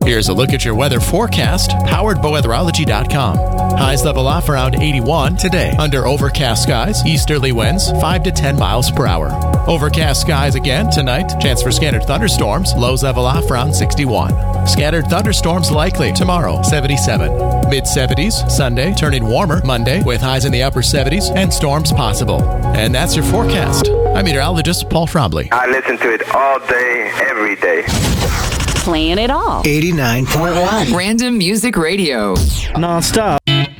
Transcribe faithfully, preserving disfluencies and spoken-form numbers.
Here's a look at your weather forecast, powered by weatherology dot com. Highs level off around eighty-one today. Under overcast skies, easterly winds five to ten miles per hour. Overcast skies again tonight. Chance for scattered thunderstorms. Lows level off around sixty-one. Scattered thunderstorms likely tomorrow, seventy-seven. mid seventies Sunday, turning warmer Monday with highs in the upper seventies and storms possible. And that's your forecast. I'm meteorologist Paul Trombley. I listen to it all day, every day. Playing it all. eighty-nine point one. Random Music Radio. Non-stop.